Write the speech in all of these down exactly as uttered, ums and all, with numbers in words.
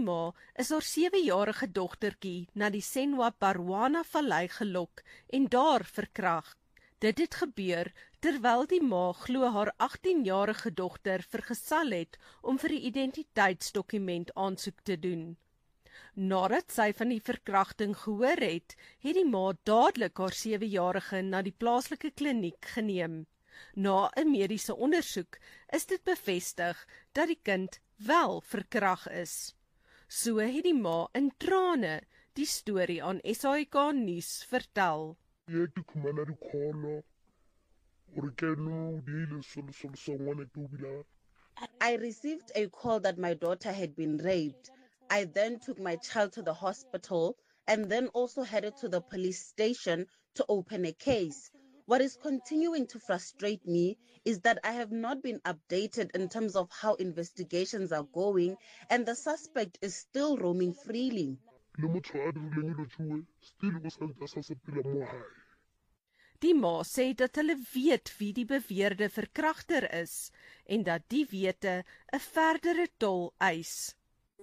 ma is haar sewejarige dogtertjie na die Senwa Barwana Vallei gelok en daar verkragt. Dit het gebeur terwyl die ma glo haar aghtienjarige dogter vergesel het om vir die identiteitsdokument aansoek te doen. Nadat sy van die verkrachting gehoor het, het die ma dadelik haar sewejarige na die plaaslike kliniek geneem. Na 'n mediese ondersoek is dit bevestig dat die kind wel verkragt is. So het die ma in trane die storie aan S A I K nuus vertel. I received a call that my daughter had been raped. I then took my child to the hospital and then also headed to the police station to open a case. What is continuing to frustrate me is that I have not been updated in terms of how investigations are going and the suspect is still roaming freely. Die ma sê dat hulle weet wie die beweerde verkragter is en dat die wete 'n verdere tol eis.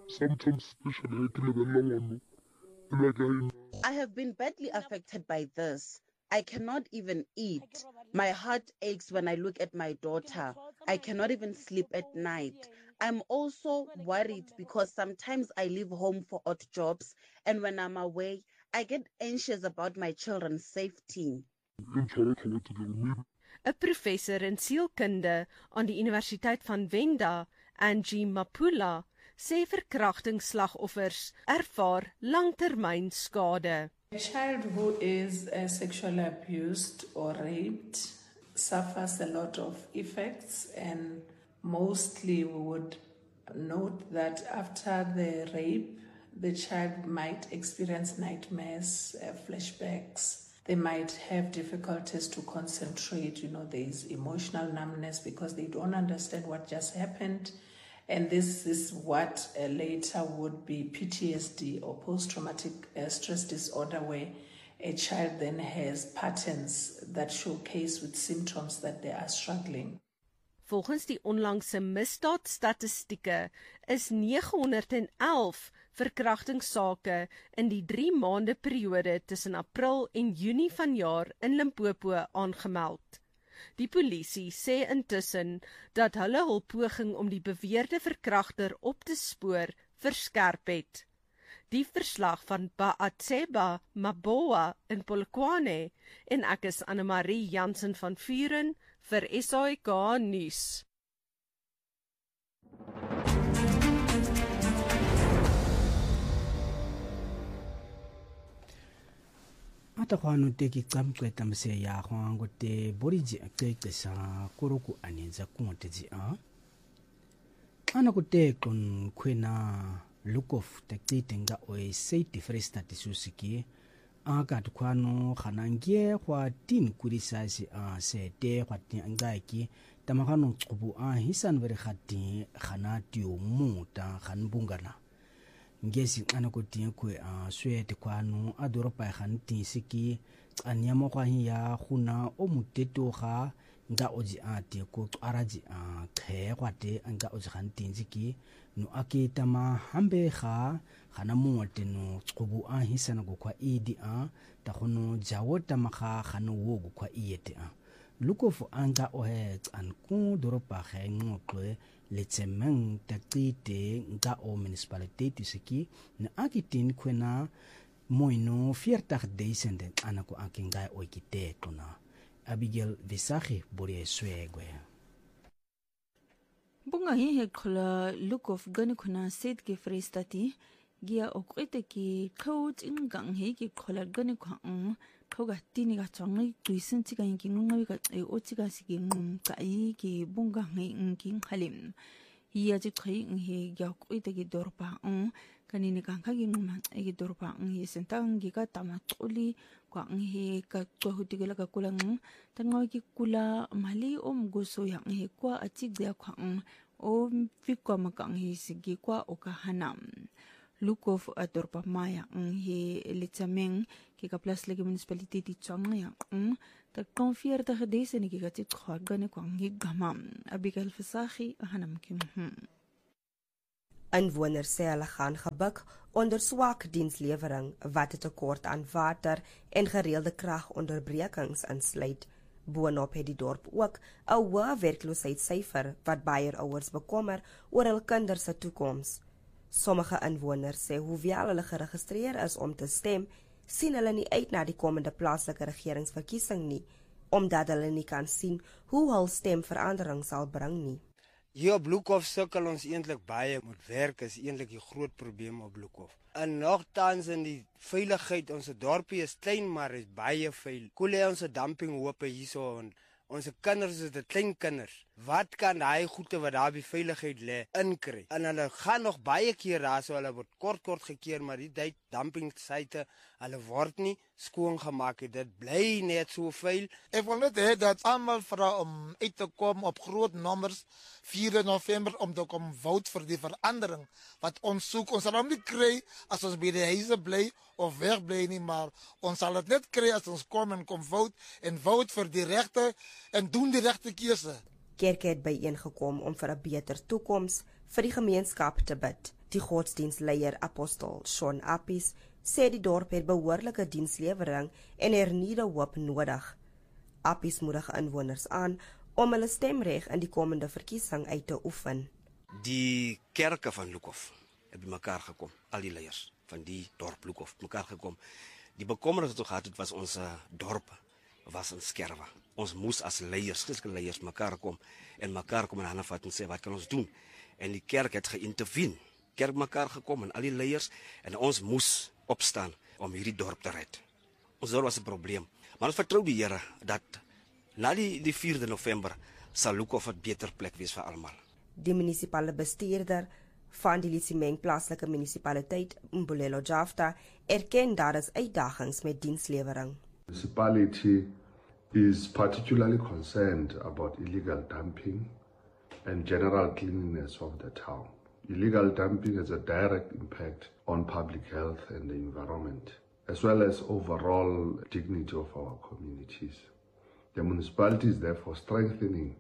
I have been badly affected by this. I cannot even eat. My heart aches when I look at my daughter. I cannot even sleep at night. I'm also worried because sometimes I leave home for odd jobs, and when I'm away, I get anxious about my children's safety. 'n Professor in sielkunde aan die Universiteit van Venda, Angie Mapula, sê verkrachtingsslagoffers ervaar langtermyn skade. A child who is uh, sexually abused or raped suffers a lot of effects, and mostly we would note that after the rape, the child might experience nightmares, uh, flashbacks. They might have difficulties to concentrate, you know, there is emotional numbness because they don't understand what just happened. And this is what uh, later would be P T S D or post-traumatic uh, stress disorder, where a child then has patterns that showcase with symptoms that they are struggling. Volgens die onlangse misdaadstatistieke is nege honderd en elf verkrachtingssake in die drie maande periode tussen April en Junie vanjaar in Limpopo aangemeld. Die polisie sê intussen dat hulle hul poging om die beweerde verkragter op te spoor verskerp het. Die verslag van Baatseba Maboa in Polokwane en ek is Annemarie Jansen van Vuren vir S A I K nuus. Atakwano teki tsamkweta mse ya kwango te boriji akeke sa kuruku anenza kuntezi a ana kutekon kwena lukof tekitenga oi seiti fresta tisusiki aga tukwano khanangie kwa tin kurisasi a sete kwa ngaki tamakano tsubu a hisan veri khati khanati umuta khanbungana ngesi ana kutie kwe a swete kwano adoropa khanti siki anyamo kwa hiya khuna omuteto ga nga oji ati ko araji a khe kwate anga oji khanti siki no akita ma hambe ga khana mote no tsubu a hisana go kwa idi a ta khono jawota makha khano wogu kwa iyete a lukofu anga ohe an ku doropa khe ngokwe letsemeng takite nga o municipality siki na akitin kwena moino viertig duisend anako akinga oikite tona Abigail Visachi bore swegwe bunga hi hekla look of gani kuna set ke frestati gia okwete ki coat ingang hi ki khola gani kwa thoga tini ga chongai tuisin chiga yin ngai ga e o chiga sigi ngum kai ki bunga ngai ngking halim hi aji khai hi ga okwete ki dorpa um kanini kangka gi ngum e ki dorpa hi sentang gi ka tama tuli kwa hi ka to hutigela ka kulang tangai ki kula mali om guso yang hi kwa achi ga kwa o fikwa makang hi sigi kwa okahanam Lukov adorpa maya ng he litsameng kika plus lagi municipality ti chong ya ng ta konfier ta gedese ni kika ti khorga ne kwang hi gamam Abigail Visachi hanam kim Inwoners sê hulle gaan gebuk onder swak dienslewering wat 'n tekort aan water en gereelde kragonderbrekings insluit. Boonop het die dorp ook 'n hoë werkloosheidssyfer wat baie ouers bekommer oor hul kinders se toekoms. Sommige inwoners sê hoewel hulle geregistreer is om te stem, sien hulle nie uit na die komende plaaslike regeringsverkiesing nie, omdat hulle nie kan sien hoe hul stem verandering sal bring nie. Hier op Lukhof sukkel ons eintlik baie met werk, is eintlik die groot probleem op Lukhof. En nogtans in die veiligheid, ons dorpie is klein, maar is baie veil. Koele ons dumping hoop hierso en ons kinders is de klein kinders. Wat kan hy goede wat daar by veiligheid lê inkry? En hulle gaan nog baie keer daar so hulle word kort kort gekeer, maar die tyd dumping site, hulle word nie skoon gemaak. Dit bly net so veil. Ek wil net hê dat almal vra om uit te kom op groot nommers vierde November om te kom vote vir die verandering wat ons soek. Ons sal hom nie kry as ons by die huise bly of wegbly nie, maar ons sal dit net kry as ons kom en kom vote en vote vir die regte en doen die regte keuse. Kerke het byeengekom om vir 'n beter toekoms vir die gemeenskap te bid. Die godsdienstleier apostel Sean Appies sê die dorp het behoorlike dienslewering en hernieude hoop nodig. Appies moedig inwoners aan om hulle stemreg in die komende verkiesing uit te oefen. Die kerke van Lukhof het bymekaar gekom, al die leiers van die dorp Lukhof bymekaar gekom. Die bekommernis wat gehad het was ons dorp was in skerwe. Ons moes as leiers, Christelike leiers mekaar kom en mekaar kom en hande vat en sê wat kan ons doen? En die kerk het geïntervene. Kerk mekaar gekom en al die leiers en ons moes opstaan om hierdie dorp te red. Ons dorp was 'n probleem, maar ons vertrou die Here dat na die die vierde November sal Lukhof 'n beter plek wees vir almal. Die munisipale bestuurder van die Lisimeng plaaslike munisipaliteit, Mbulelo Jafta, erken daar is uitdagings met dienslewering. Municipality is particularly concerned about illegal dumping and general cleanliness of the town. Illegal dumping has a direct impact on public health and the environment, as well as overall dignity of our communities. The municipality is therefore strengthening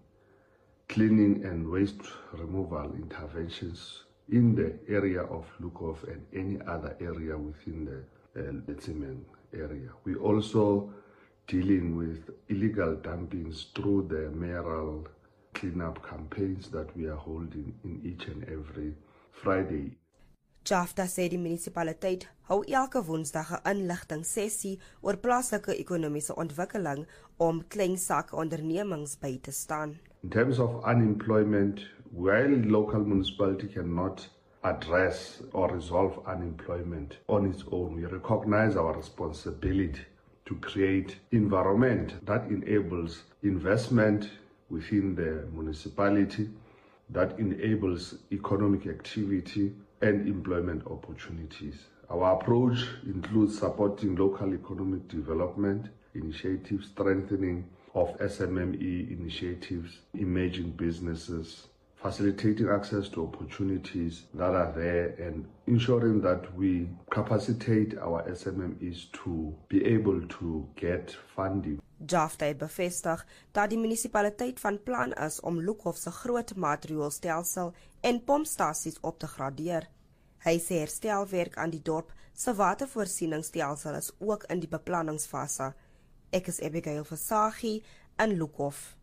cleaning and waste removal interventions in the area of Lukhof and any other area within the uh, Lisimeng area. We also dealing with illegal dumpings through the mayoral cleanup campaigns that we are holding in each and every Friday. Jafta sê die munisipaliteit hou elke Woensdag 'n inligting sessie oor plaaslike ekonomiese ontwikkeling om klein sake ondernemings by te staan. In terms of unemployment, while local municipality cannot address or resolve unemployment on its own, we recognize our responsibility to create environment that enables investment within the municipality, that enables economic activity and employment opportunities. Our approach includes supporting local economic development initiatives, strengthening of S M M E initiatives, emerging businesses, facilitating access to opportunities that are there and ensuring that we capacitate our S M M Es to be able to get funding. Jafta het bevestig dat die munisipaliteit van plan is om Lukhof se groot maatreëlstelsel en pompstasies op te gradeer. Hy sê herstelwerk aan die dorp se watervoorsieningsstelsel is ook in die beplanningsfase. Ek is Abigail Versaghi in Lukhof.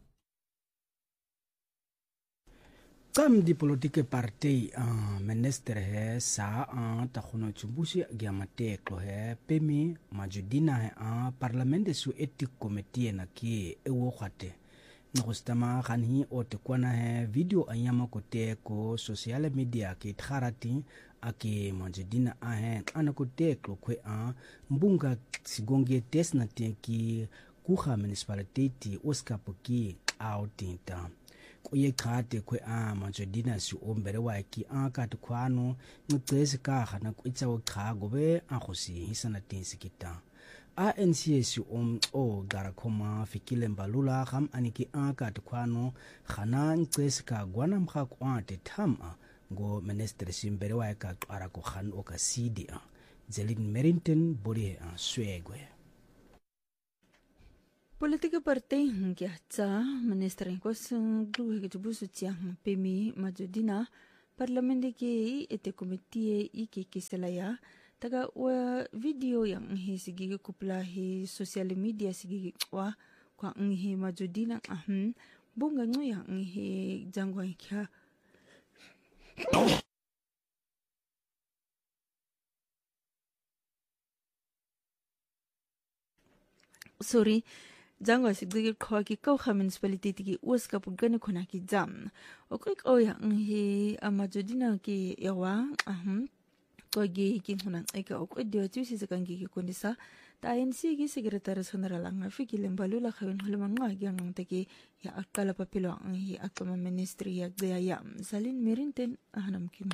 Tsam di politieke partij uh, minister he sa uh, ta khono chumbushi gya mateklo he pemi majudina he uh, parlamente su ethic committee na ki ewo khate ngostama khanhi o te kwana he video anyama ko te ko social media ki tharati ake majudina a he ana ko teklo kwe a mbunga sigonge tesna te ki kuha municipality oskapoki outinta kuye khate kwe a majodina si ombere wa ki a ka tkhwano ngcese ka khana kwitsa o kha gobe a go si hisana tinsi kita a N C S om o gara khoma fikile mbalula gam aniki a ka tkhwano khana ngcese ka gwana mkha kwate thama go minister simbere wa ka qara ko khan o ka cd a Zelin Merrington bori a swegwe. Politieke partij ngiatsa minister nkos ngluhe ke busu tia pemi majudina Parlamente ke ete komitie i ke kisela ya taga wa video yang he sige kupla he social media sige wa kwa nghi majudina ahn bunga ngo yang he jangwa kya sorry jangwa sigdigi kwa ki kauha municipality ki uska pugane kona ki jam okik o yang he amajudina ki yawa ahn ko gi ki huna eka ok dio tu si sakan gi kondisa ta N C gi secretary general ang fiki lembalula khawin hulman nga gi ang teki ya akala papilo ang hi akama ministry ya de ya salin merinten ahanam kim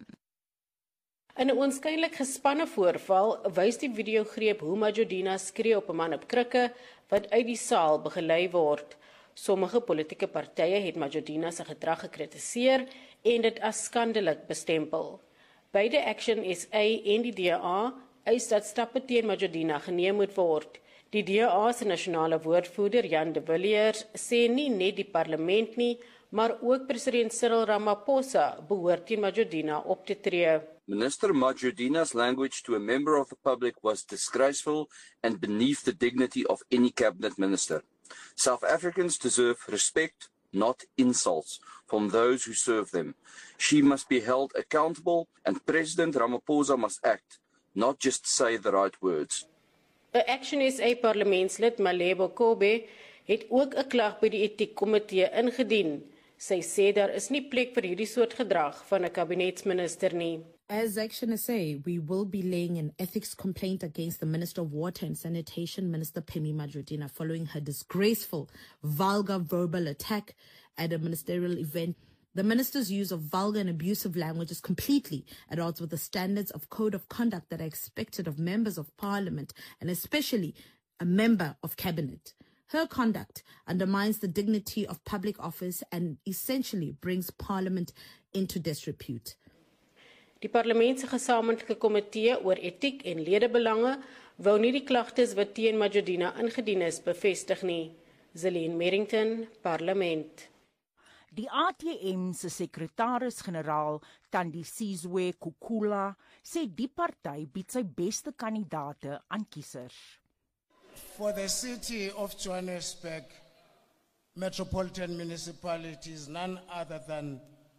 In 'n onskynlik gespanne voorval wys die videogreep hoe Majodina skree op 'n man op krikke wat uit die saal begelei word. Sommige politieke partye het Majodina se gedrag gekritiseer en dit as skandelik bestempel. Beide Action S A en die D A eis dat stappe teen Majodina geneem moet word. Die D A se nasionale woordvoerder Jan de Villiers sê nie net die parlement nie, maar ook president Cyril Ramaphosa behoort teen Majodina op te tree. Minister Majodina's language to a member of the public was disgraceful and beneath the dignity of any cabinet minister. South Africans deserve respect, not insults, from those who serve them. She must be held accountable and President Ramaphosa must act, not just say the right words. 'n Action S A parlementslid Malebo Kobe het ook 'n klag by die etiekkomitee ingedien. Sy sê daar is nie plek vir hierdie soort gedrag van 'n kabinetsminister nie. As Action S A, we will be laying an ethics complaint against the Minister of Water and Sanitation, Minister Phemi Majodina, following her disgraceful, vulgar verbal attack at a ministerial event. The minister's use of vulgar and abusive language is completely at odds with the standards of code of conduct that are expected of members of parliament and especially a member of cabinet. Her conduct undermines the dignity of public office and essentially brings parliament into disrepute. Die parlement se gesamentlike komitee oor etiek en ledebelange wou nie die klagtes wat teen Majodina ingedien is bevestig nie. Zelene Merrington, Parlement. Die A T M se sekretaris-generaal Thandisizwe Kukula sê die party bied sy beste kandidaate aan kiesers. For the city of Johannesburg, metropolitan municipalities, none other than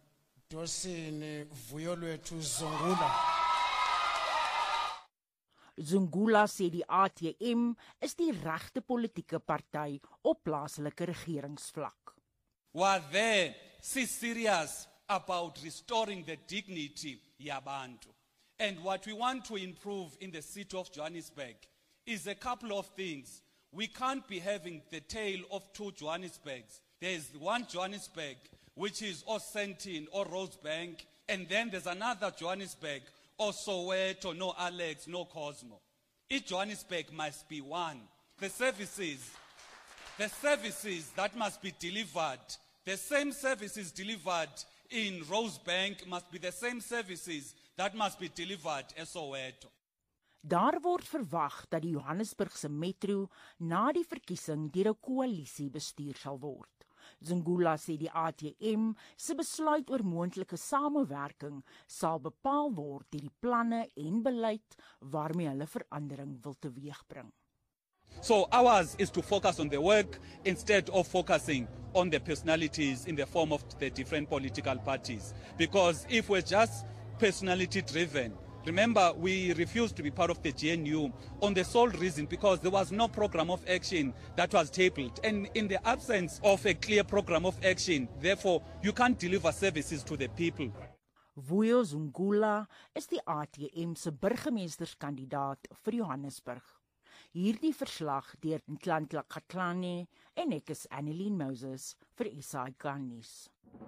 Dosini Vuyolwethu Zungula. Zungula sê die A T M is die regte politieke party op plaaslike regeringsvlak. Were there si serious about restoring the dignity yabantu. And what we want to improve in the city of Johannesburg is a couple of things. We can't be having the tale of two Johannesburgs. There's one Johannesburg, which is or Sentin or Rosebank, and then there's another Johannesburg, or Soweto, no Alex, no Cosmo. Each Johannesburg must be one. The services, the services that must be delivered, the same services delivered in Rosebank must be the same services that must be delivered at Soweto. Daar word verwag dat die Johannesburgse metro na die verkiesing deur 'n koalisie bestuur sal word. Zungula sê die A T M se besluit oor moontlike samewerking sal bepaal word deur die planne en beleid waarmee hulle verandering wil teweegbring. So ours is to focus on the work instead of focusing on the personalities in the form of the different political parties. Because if we're just personality driven, remember we refused to be part of the G N U on the sole reason because there was no program of action that was tabled. And in the absence of a clear program of action, therefore you can't deliver services to the people. Vuyo Zungula is die A T M se burgemeesterskandidaat vir Johannesburg. Hierdie verslag deur Ntlantla Katlane en ek is Annelien Moses vir S A I K nuus.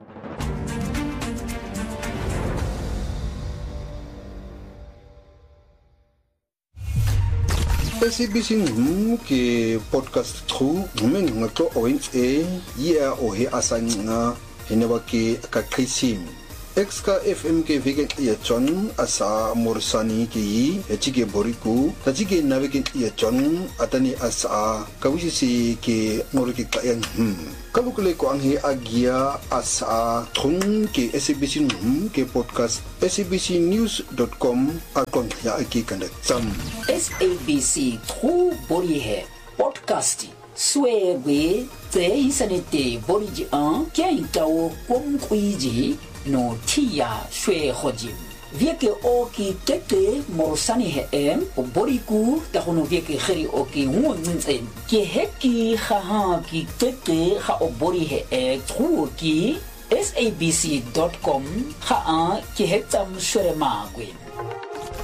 S B C News ke podcast true men ngato orange e ya o he asanga heneba ke ka kaisim Exka F M ke veken ia chon asa morsani ke yi echike boriku tajike naveken ia chon atani asa kawisi si ke ngorike kayan hmm kalukule ko anghi agia asa thun ke S A B C hmm ke podcast S A B C news dot com akon ya aki kandak sam S A B C tru bori he podcast Swebe te isanete boriji an kia intao kom kuiji no tia shwe hojim. Vieke oki tete morsani he em o boriku ta hono vieke kheri oki hunzen ki heki khaha ki tete kha o bori he e tru ki S A B C dot com kha an ki hetam shwe magwin.